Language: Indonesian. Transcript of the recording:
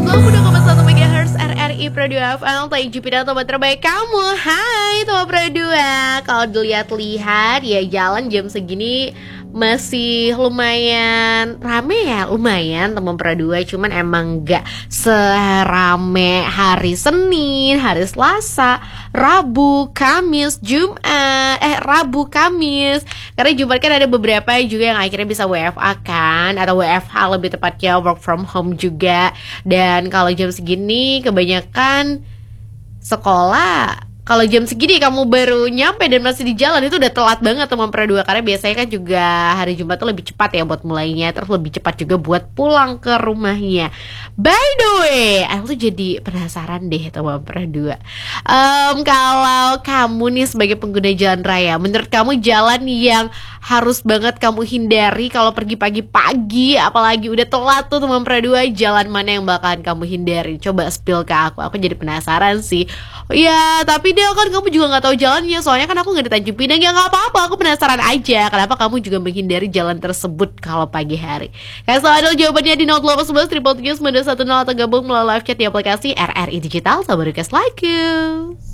102,1 MHz RRI Pro 2 FM, Play Jupiter teman terbaik kamu. Hai teman Pro 2. Kalau dilihat-lihat ya jalan jam segini masih lumayan rame ya, lumayan teman Pro 2. Cuman emang gak serame hari Senin, hari Selasa, Rabu, Kamis, Jumat, Rabu, Kamis. Karena Jumat kan ada beberapa juga yang akhirnya bisa WFA kan, atau WFH lebih tepatnya, work from home juga. Dan kalau jam segini kebanyakan sekolah, kalau jam segini kamu baru nyampe dan masih di jalan, itu udah telat banget teman Pro 2. Karena biasanya kan juga hari Jumat tuh lebih cepat ya buat mulainya, terus lebih cepat juga buat pulang ke rumahnya. By the way, aku tuh jadi penasaran deh teman Pro 2. Kalau kamu nih sebagai pengguna jalan raya, menurut kamu jalan yang harus banget kamu hindari kalau pergi pagi-pagi, apalagi udah telat tuh teman Pro 2, jalan mana yang bakalan kamu hindari? Coba spill ke aku jadi penasaran sih. Ya tapi dia kan kamu juga nggak tahu jalannya, soalnya kan aku nggak di Tanjung Pinang. Ya nggak apa-apa, aku penasaran aja kenapa kamu juga menghindari jalan tersebut kalau pagi hari. Kasih tahu jawabannya di 0811 333 921 atau gabung melalui live chat di aplikasi RRI Digital sama request like you.